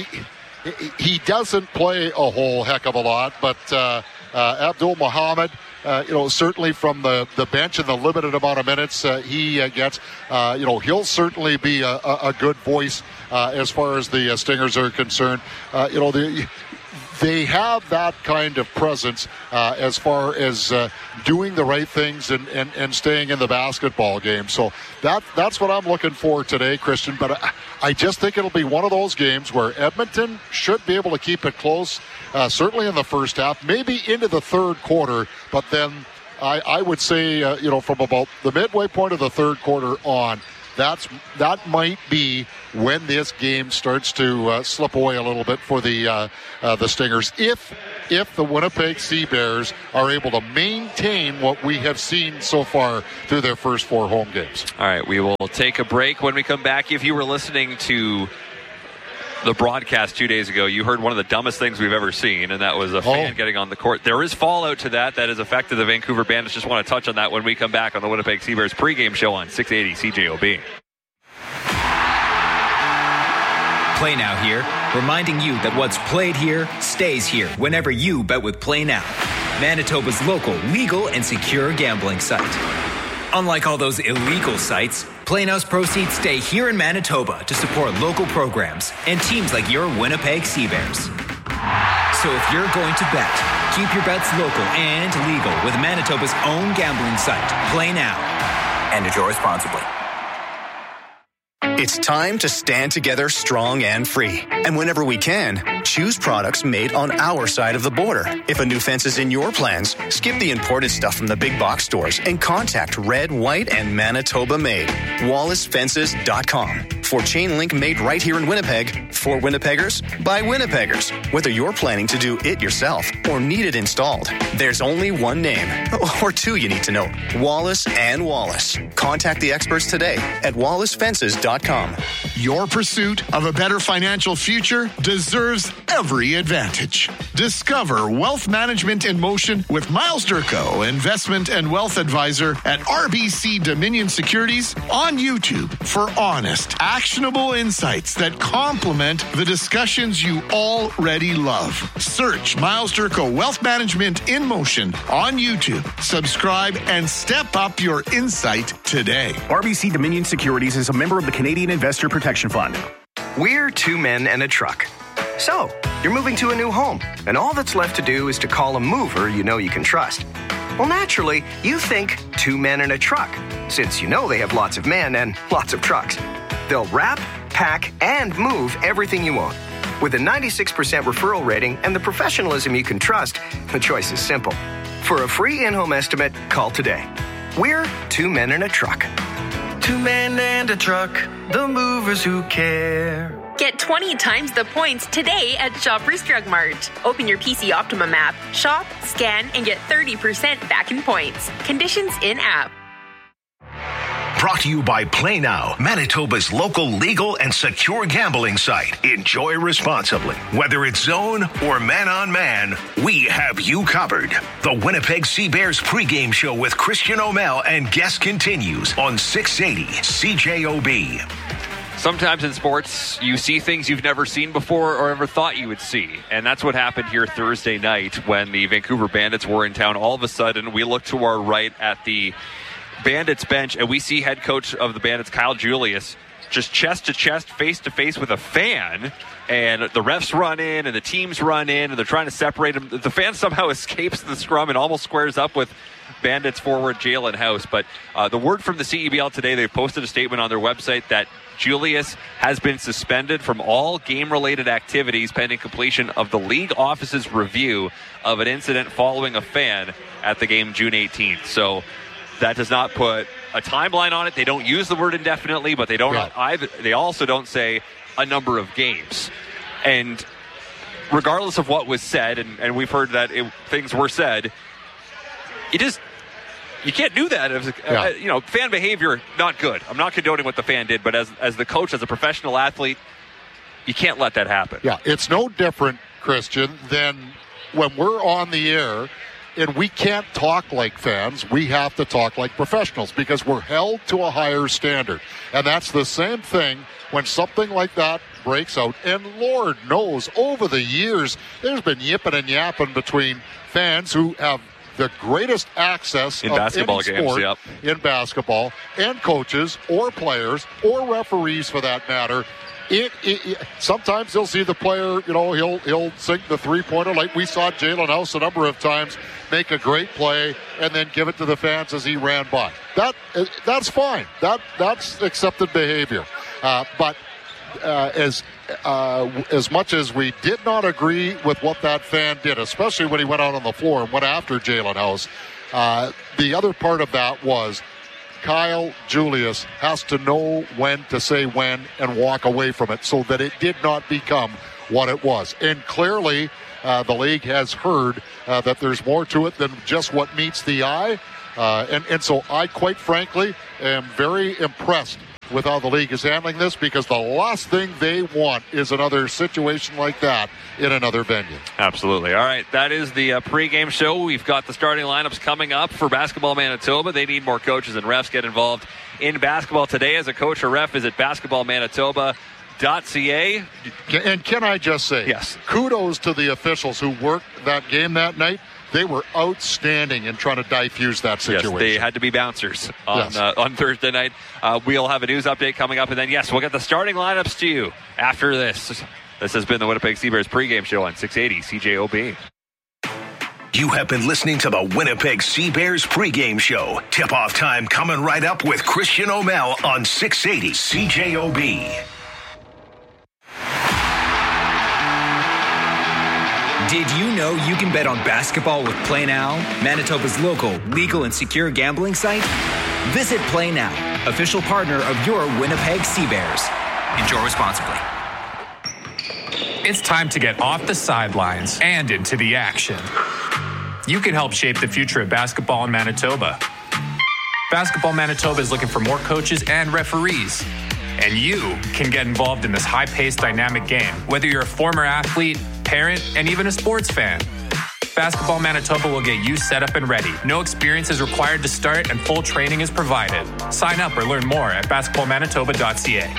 He doesn't play a whole heck of a lot, but Abdul Muhammad, certainly from the bench and the limited amount of minutes he gets, he'll certainly be a good voice as far as the Stingers are concerned. They have that kind of presence as far as doing the right things and staying in the basketball game. So that's what I'm looking for today, Christian. But I just think it'll be one of those games where Edmonton should be able to keep it close, certainly in the first half, maybe into the third quarter. But then I would say, from about the midway point of the third quarter on, that might be when this game starts to slip away a little bit for the Stingers. If the Winnipeg Sea Bears are able to maintain what we have seen so far through their first 4 home games. All right, we will take a break. When we come back, if you were listening to the broadcast 2 days ago, you heard one of the dumbest things we've ever seen, and that was a fan getting on the court. There is fallout to that has affected the Vancouver Bandits. Just want to touch on that when we come back on the Winnipeg Sea Bears pregame show on 680 CJOB. Play Now here, reminding you that what's played here stays here whenever you bet with Play Now, Manitoba's local, legal, and secure gambling site. Unlike all those illegal sites, Play Now's proceeds stay here in Manitoba to support local programs and teams like your Winnipeg Sea Bears. So if you're going to bet, keep your bets local and legal with Manitoba's own gambling site, Play Now. And enjoy responsibly. It's time to stand together strong and free. And whenever we can, choose products made on our side of the border. If a new fence is in your plans, skip the imported stuff from the big box stores and contact Red, White, and Manitoba Made. WallaceFences.com. For chain link made right here in Winnipeg, for Winnipeggers, by Winnipeggers. Whether you're planning to do it yourself or need it installed, there's only one name, or two you need to know, Wallace and Wallace. Contact the experts today at WallaceFences.com. Your pursuit of a better financial future deserves every advantage. Discover Wealth Management in Motion with Miles Durko, Investment and Wealth Advisor at RBC Dominion Securities on YouTube for honest, actionable insights that complement the discussions you already love. Search Miles Durko Wealth Management in Motion on YouTube. Subscribe and step up your insight today. RBC Dominion Securities is a member of the Canadian Investor Protection Fund. We're 2 men and a truck. So, you're moving to a new home, and all that's left to do is to call a mover you know you can trust. Well, naturally, you think 2 men and a truck, since you know they have lots of men and lots of trucks. They'll wrap, pack, and move everything you own. With a 96% referral rating and the professionalism you can trust, the choice is simple. For a free in-home estimate, call today. We're 2 men and a truck. 2 men and a truck, the movers who care. Get 20 times the points today at Shoppers Drug Mart. Open your PC Optimum app, shop, scan, and get 30% back in points. Conditions in-app. Brought to you by Play Now, Manitoba's local legal and secure gambling site. Enjoy responsibly. Whether it's zone or man-on-man, we have you covered. The Winnipeg Sea Bears pregame show with Christian O'Mell and guest continues on 680 CJOB. Sometimes in sports, you see things you've never seen before or ever thought you would see. And that's what happened here Thursday night when the Vancouver Bandits were in town. All of a sudden, we look to our right at the Bandits bench, and we see head coach of the Bandits, Kyle Julius, just chest to chest, face to face with a fan. And the refs run in, and the teams run in, and they're trying to separate them. The fan somehow escapes the scrum and almost squares up with Bandits forward Jalen House. But the word from the CEBL today, they posted a statement on their website that Julius has been suspended from all game-related activities pending completion of the league office's review of an incident following a fan at the game June 18th. So that does not put a timeline on it. They don't use the word indefinitely, but they don't either. They also don't say a number of games. And regardless of what was said, and we've heard that things were said, you can't do that. Fan behavior, not good. I'm not condoning what the fan did, but as the coach, as a professional athlete, you can't let that happen. Yeah, it's no different, Christian, than when we're on the air and we can't talk like fans. We have to talk like professionals because we're held to a higher standard. And that's the same thing when something like that breaks out. And Lord knows, over the years, there's been yipping and yapping between fans who have the greatest access in of basketball any games, sport in basketball, and coaches or players or referees for that matter. Sometimes they'll see the player, he'll sink the three-pointer like we saw Jalen House a number of times make a great play and then give it to the fans as he ran by. That's fine. That's accepted behavior. But as much as we did not agree with what that fan did, especially when he went out on the floor and went after Jalen House, the other part of that was Kyle Julius has to know when to say when and walk away from it so that it did not become what it was. And clearly, the league has heard that there's more to it than just what meets the eye. And so I, quite frankly, am very impressed with how the league is handling this, because the last thing they want is another situation like that in another venue. Absolutely. All right, that is the pregame show. We've got the starting lineups coming up for Basketball Manitoba. They need more coaches and refs. Get involved in basketball today as a coach or ref. Visit basketballmanitoba.ca. And can I just say, yes, kudos to the officials who worked that game that night. They were outstanding in trying to diffuse that situation. Yes, they had to be bouncers on Thursday night. We'll have a news update coming up, and then, yes, we'll get the starting lineups to you after this. This has been the Winnipeg Seabears pregame show on 680 CJOB. You have been listening to the Winnipeg Seabears pregame show. Tip-off time coming right up with Christian O'Mell on 680 CJOB. Did you know you can bet on basketball with Play Now, Manitoba's local, legal, and secure gambling site? Visit Play Now, official partner of your Winnipeg Seabears. Enjoy responsibly. It's time to get off the sidelines and into the action. You can help shape the future of basketball in Manitoba. Basketball Manitoba is looking for more coaches and referees. And you can get involved in this high-paced, dynamic game, whether you're a former athlete, parent, and even a sports fan. Basketball Manitoba will get you set up and ready. No experience is required to start, and full training is provided. Sign up or learn more at basketballmanitoba.ca.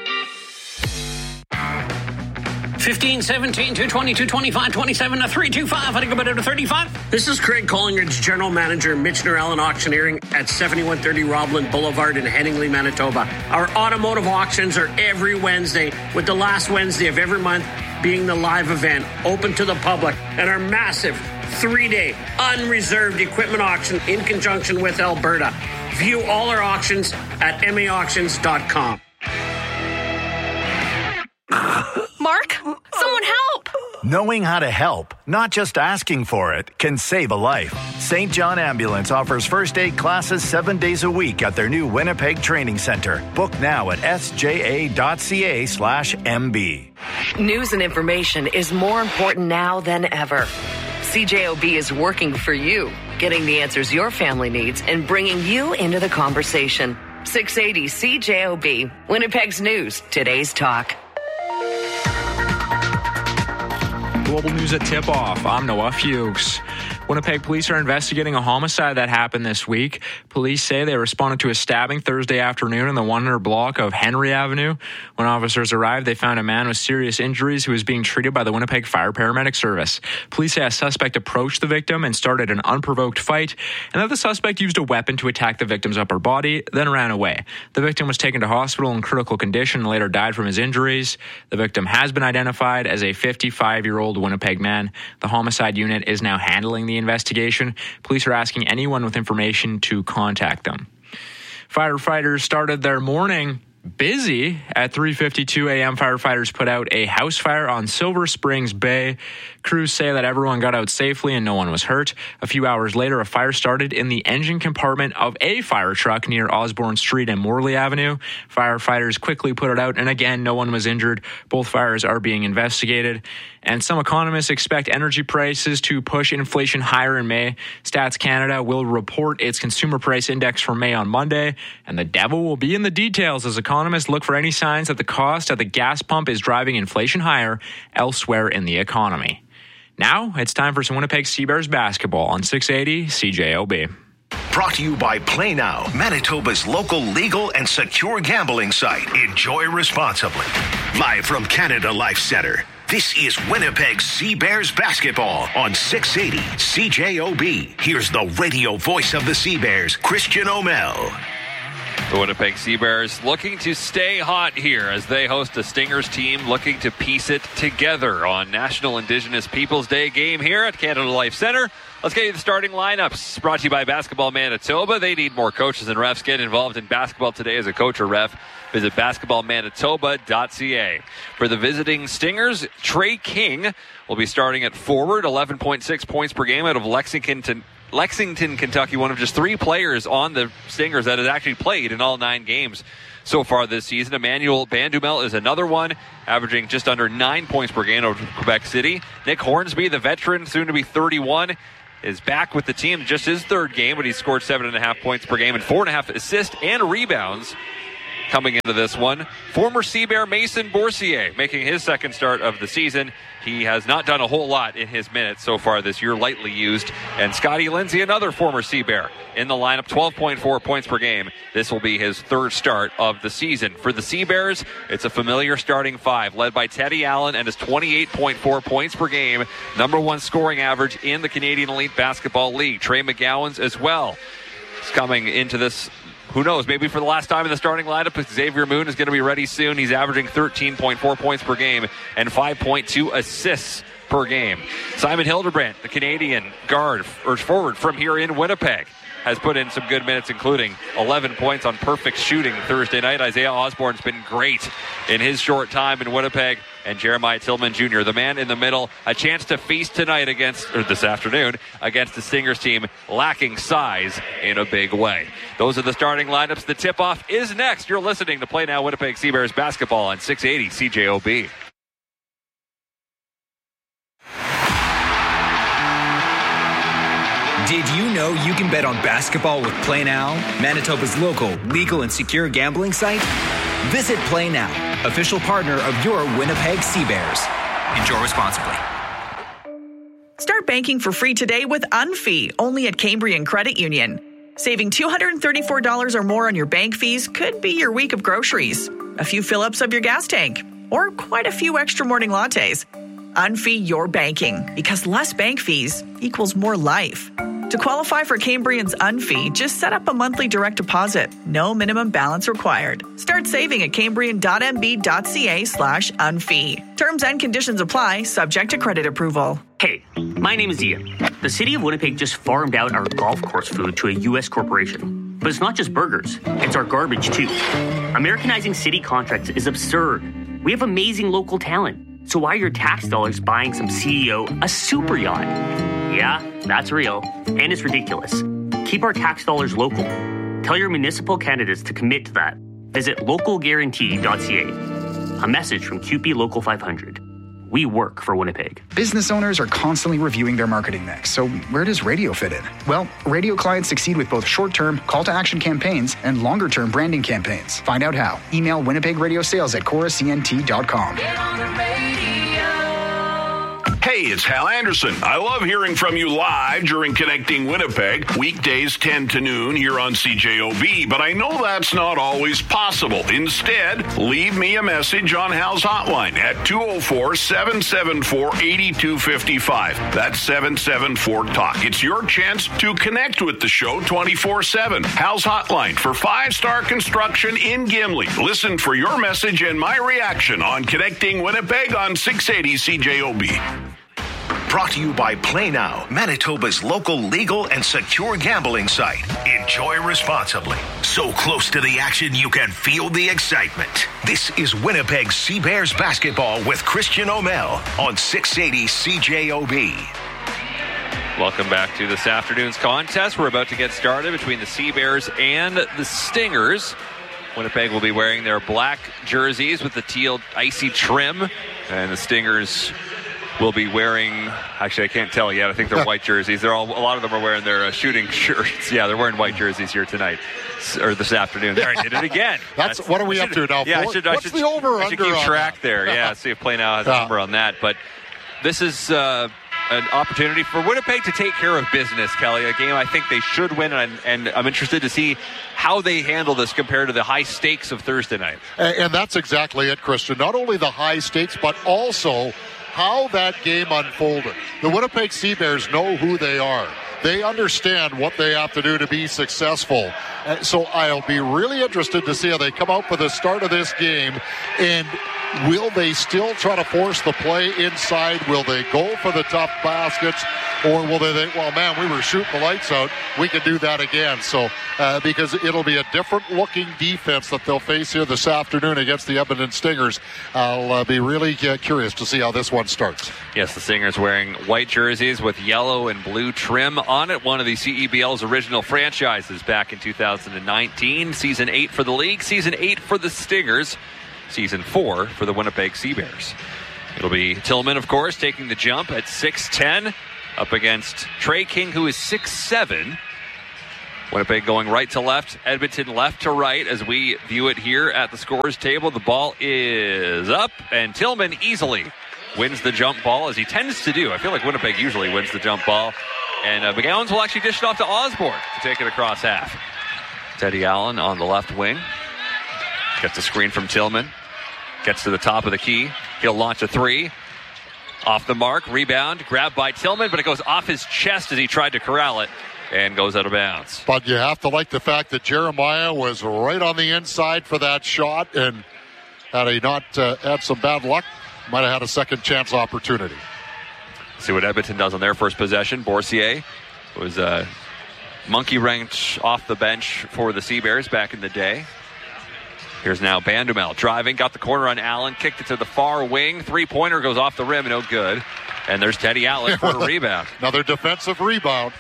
15, 17, 220, 225, 27, 325. I think about it to 35. This is Craig Collingridge, General Manager, Michener Allen Auctioneering at 7130 Roblin Boulevard in Headingley, Manitoba. Our automotive auctions are every Wednesday, with the last Wednesday of every month being the live event, open to the public, and our massive 3-day unreserved equipment auction in conjunction with Alberta. View all our auctions at maauctions.com. Mark, someone help! Knowing how to help, not just asking for it, can save a life. St. John Ambulance offers first aid classes 7 days a week at their new Winnipeg Training Center. Book now at sja.ca/MB. News and information is more important now than ever. CJOB is working for you, getting the answers your family needs and bringing you into the conversation. 680 CJOB, Winnipeg's news, today's talk. Global news at tip-off. I'm Noah Fuchs. Winnipeg police are investigating a homicide that happened this week. Police say they responded to a stabbing Thursday afternoon in the 100 block of Henry Avenue. When officers arrived, they found a man with serious injuries who was being treated by the Winnipeg Fire Paramedic Service. Police say a suspect approached the victim and started an unprovoked fight, and that the suspect used a weapon to attack the victim's upper body, then ran away. The victim was taken to hospital in critical condition and later died from his injuries. The victim has been identified as a 55-year-old Winnipeg man. The homicide unit is now handling the investigation. Police are asking anyone with information to contact them. Firefighters started their morning busy at 3:52 a.m. Firefighters put out a house fire on Silver Springs Bay. Crews say that everyone got out safely and no one was hurt. A few hours later, a fire started in the engine compartment of a fire truck near Osborne Street and Morley Avenue. Firefighters quickly put it out, and again, no one was injured. Both fires are being investigated. And some economists expect energy prices to push inflation higher in May. Stats Canada will report its consumer price index for May on Monday, and the devil will be in the details as economists look for any signs that the cost at the gas pump is driving inflation higher elsewhere in the economy. Now, it's time for some Winnipeg Seabears basketball on 680 CJOB. Brought to you by Play Now, Manitoba's local legal and secure gambling site. Enjoy responsibly. Live from Canada Life Centre, This is Winnipeg Sea Bears basketball on 680 CJOB. Here's the radio voice of the Sea Bears, Christian O'Mell. The Winnipeg Sea Bears looking to stay hot here as they host a Stingers team looking to piece it together on National Indigenous Peoples Day game here at Canada Life Centre. Let's get you the starting lineups. Brought to you by Basketball Manitoba. They need more coaches and refs. Get involved in basketball today as a coach or ref. Visit basketballmanitoba.ca. For the visiting Stingers, Trey King will be starting at forward, 11.6 points per game out of Lexington, Kentucky, one of just 3 players on the Stingers that has actually played in all 9 games so far this season. Emmanuel Bandumel is another one, averaging just under 9 points per game out of Quebec City. Nick Hornsby, the veteran, soon to be 31, is back with the team, just his 3rd game, but he scored 7.5 points per game and 4.5 assists and rebounds coming into this one. Former Sea Bear Mason Boursier making his 2nd start of the season. He has not done a whole lot in his minutes so far this year, lightly used. And Scotty Lindsay, another former Sea Bear, in the lineup, 12.4 points per game. This will be his 3rd start of the season. For the Sea Bears, it's a familiar starting 5, led by Teddy Allen and his 28.4 points per game, number 1 scoring average in the Canadian Elite Basketball League. Trey McGowan's as well is coming into this. Who knows, maybe for the last time in the starting lineup, Xavier Moon is going to be ready soon. He's averaging 13.4 points per game and 5.2 assists per game. Simon Hildebrandt, the Canadian guard or forward from here in Winnipeg, has put in some good minutes, including 11 points on perfect shooting Thursday night. Isaiah Osborne's been great in his short time in Winnipeg. And Jeremiah Tillman Jr., the man in the middle, a chance to feast tonight this afternoon against the Stingers team lacking size in a big way. Those are the starting lineups. The tip-off is next. You're listening to Play Now Winnipeg Sea Bears basketball on 680 CJOB. Did you know you can bet on basketball with Play Now, Manitoba's local legal and secure gambling site? Visit Play Now, official partner of your Winnipeg Sea Bears. Enjoy responsibly. Start banking for free today with Unfee, only at Cambrian Credit Union. Saving $234 or more on your bank fees could be your week of groceries, a few fill-ups of your gas tank, or quite a few extra morning lattes. Unfee your banking, because less bank fees equals more life. To qualify for Cambrian's Unfee, just set up a monthly direct deposit. No minimum balance required. Start saving at cambrian.mb.ca/unfee. Terms and conditions apply, subject to credit approval. Hey, my name is Ian. The city of Winnipeg just farmed out our golf course food to a U.S. corporation. But it's not just burgers, it's our garbage too. Americanizing city contracts is absurd. We have amazing local talent. So why are your tax dollars buying some CEO a super yacht? Yeah, that's real. And it's ridiculous. Keep our tax dollars local. Tell your municipal candidates to commit to that. Visit localguarantee.ca. A message from QP Local 500. We work for Winnipeg. Business owners are constantly reviewing their marketing mix, so where does radio fit in? Well, radio clients succeed with both short-term call-to-action campaigns and longer-term branding campaigns. Find out how. Email winnipegradiosales@coracnt.com. Get on the radio. Hey, it's Hal Anderson. I love hearing from you live during Connecting Winnipeg, weekdays 10 to noon here on CJOB, but I know that's not always possible. Instead, leave me a message on Hal's hotline at 204-774-8255. That's 774-TALK. It's your chance to connect with the show 24/7. Hal's hotline for 5-star construction in Gimli. Listen for your message and my reaction on Connecting Winnipeg on 680 CJOB. Brought to you by Play Now, Manitoba's local legal and secure gambling site. Enjoy responsibly. So close to the action you can feel the excitement. This is Winnipeg Sea Bears basketball with Christian O'Mell on 680 CJOB. Welcome back to this afternoon's contest. We're about to get started between the Sea Bears and the Stingers. Winnipeg will be wearing their black jerseys with the teal icy trim, and the Stingers will be wearing, actually I can't tell yet, I think they're white jerseys. A lot of them are wearing their shooting shirts. Yeah, they're wearing white jerseys here tonight, or this afternoon. There, I did it again. What are we up to now? Yeah, What's the over-under? I should keep track there. Yeah, see if Play Now has a number on that. But this is an opportunity for Winnipeg to take care of business, Kelly. A game I think they should win, and I'm interested to see how they handle this compared to the high stakes of Thursday night. And that's exactly it, Christian. Not only the high stakes, but also how that game unfolded. The Winnipeg Sea Bears know who they are. They understand what they have to do to be successful. So I'll be really interested to see how they come out for the start of this game. And will they still try to force the play inside? Will they go for the tough baskets? Or will they think, well, man, we were shooting the lights out. We can do that again. So because it'll be a different-looking defense that they'll face here this afternoon against the Edmonton Stingers. I'll be really curious to see how this one starts. Yes, the Stingers wearing white jerseys with yellow and blue trim on it. One of the CEBL's original franchises back in 2019. Season 8 for the league. Season 8 for the Stingers. Season 4 for the Winnipeg Sea Bears. It'll be Tillman, of course, taking the jump at 6'10", up against Trey King, who is 6'7". Winnipeg going right to left, Edmonton left to right as we view it here at the scorers table. The ball is up, and Tillman easily wins the jump ball, as he tends to do. I feel like Winnipeg usually wins the jump ball. And McGowans will actually dish it off to Osborne to take it across half. Teddy Allen on the left wing. Gets a screen from Tillman. Gets to the top of the key. He'll launch a three. Off the mark. Rebound. Grabbed by Tillman, but it goes off his chest as he tried to corral it and goes out of bounds. But you have to like the fact that Jeremiah was right on the inside for that shot, and had he not had some bad luck, might have had a second chance opportunity. See what Edmonton does on their first possession. Boursier was a monkey wrench off the bench for the Sea Bears back in the day. Here's now Bandumel driving, got the corner on Allen, kicked it to the far wing. Three-pointer goes off the rim, no good. And there's Teddy Allen for a rebound. Another defensive rebound.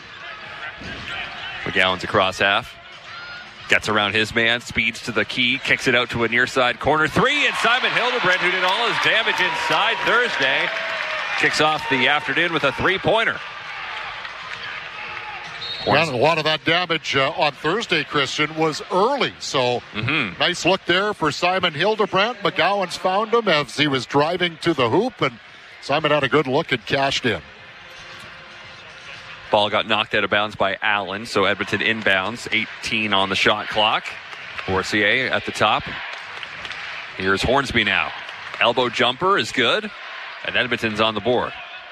McGowan's across half. Gets around his man, speeds to the key, kicks it out to a near side corner. Three, and Simon Hildebrandt, who did all his damage inside Thursday, kicks off the afternoon with a three-pointer. And a lot of that damage on Thursday, Christian, was early. So nice look there for Simon Hildebrandt. McGowan's found him as he was driving to the hoop, and Simon had a good look and cashed in. Ball got knocked out of bounds by Allen, so Edmonton inbounds. 18 on the shot clock. Boursier at the top. Here's Hornsby now. Elbow jumper is good, and Edmonton's on the board.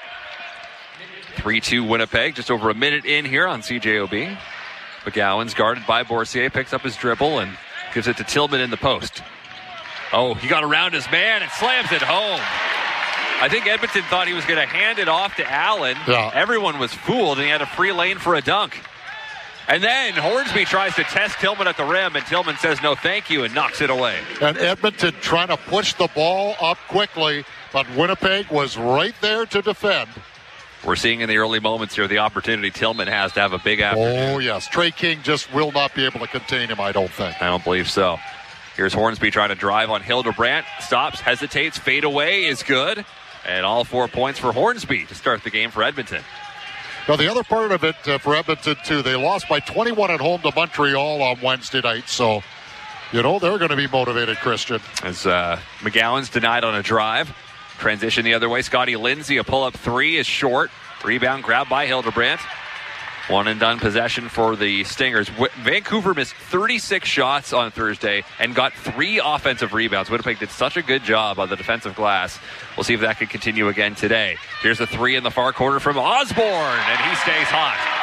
3-2 Winnipeg, just over a minute in here on CJOB. McGowan's guarded by Boursier, picks up his dribble and gives it to Tillman in the post. Oh, he got around his man and slams it home. I think Edmonton thought he was going to hand it off to Allen. Yeah. Everyone was fooled, and he had a free lane for a dunk. And then Hornsby tries to test Tillman at the rim, and Tillman says no thank you and knocks it away. And Edmonton trying to push the ball up quickly, but Winnipeg was right there to defend. We're seeing in the early moments here the opportunity Tillman has to have a big afternoon. Oh, yes. Trey King just will not be able to contain him, I don't think. I don't believe so. Here's Hornsby trying to drive on Hildebrandt. Stops, hesitates, fade away is good. And all 4 points for Hornsby to start the game for Edmonton. Now, the other part of it for Edmonton, too, they lost by 21 at home to Montreal on Wednesday night. So, they're going to be motivated, Christian. As McGowan's denied on a drive. Transition the other way. Scotty Lindsay, a pull-up three is short. Rebound grabbed by Hildebrandt. One and done possession for the Stingers. Vancouver missed 36 shots on Thursday and got 3 offensive rebounds. Winnipeg did such a good job on the defensive glass. We'll see if that can continue again today. Here's a three in the far corner from Osborne, and he stays hot.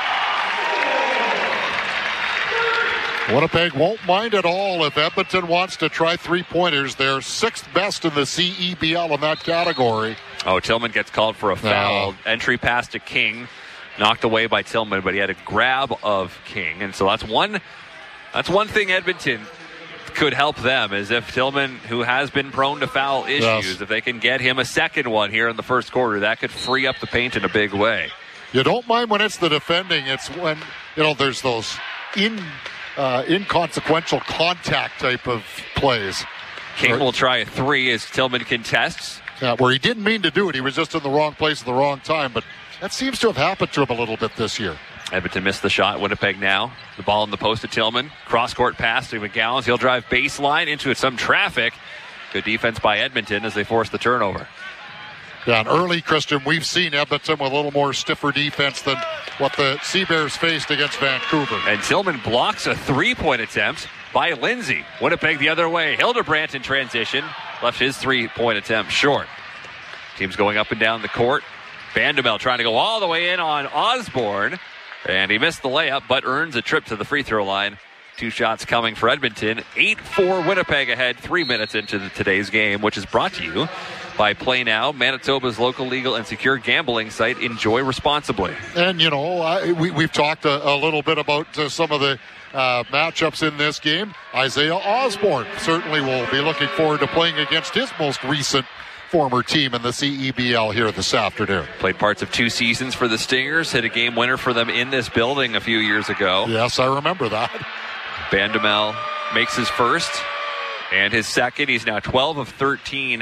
Winnipeg won't mind at all if Edmonton wants to try three-pointers. They're 6th best in the CEBL in that category. Oh, Tillman gets called for a foul. Entry pass to King. Knocked away by Tillman, but he had a grab of King. And so that's one thing Edmonton could help them, is if Tillman, who has been prone to foul issues, if they can get him a second one here in the first quarter, that could free up the paint in a big way. You don't mind when it's the defending. It's when, there's those inconsequential contact type of plays. King will try a three as Tillman contests. Yeah, where he didn't mean to do it. He was just in the wrong place at the wrong time, but that seems to have happened to him a little bit this year. Edmonton missed the shot. Winnipeg now. The ball in the post to Tillman. Cross-court pass to McGowan. He'll drive baseline into some traffic. Good defense by Edmonton as they force the turnover. Yeah, and early, Christian, we've seen Edmonton with a little more stiffer defense than what the Sea Bears faced against Vancouver. And Tillman blocks a three-point attempt by Lindsay. Winnipeg the other way. Hildebrandt in transition. Left his three-point attempt short. Teams going up and down the court. Vandemel trying to go all the way in on Osborne. And he missed the layup, but earns a trip to the free throw line. 2 shots coming for Edmonton. 8-4 Winnipeg ahead 3 minutes into today's game, which is brought to you by Play Now, Manitoba's local legal and secure gambling site. Enjoy responsibly. And, we've talked a little bit about some of the matchups in this game. Isaiah Osborne certainly will be looking forward to playing against his most recent former team in the CEBL here this afternoon. Played parts of 2 seasons for the Stingers, hit a game winner for them in this building a few years ago. Yes, I remember that. Vandemel makes his first and his second. He's now 12 of 13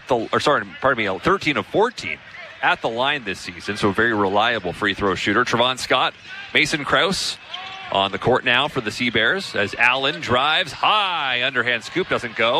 13 of 14 at the line this season, so a very reliable free throw shooter. Trevon Scott, Mason Krause on the court now for the Sea Bears as Allen drives high. Underhand scoop doesn't go.